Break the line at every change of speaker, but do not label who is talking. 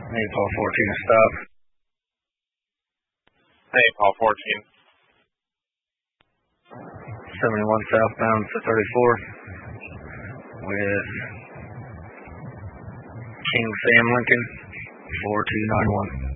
Hey, Paul 14 to stop.
Hey, Paul 14.
71 southbound to 34 with King Sam Lincoln 4291.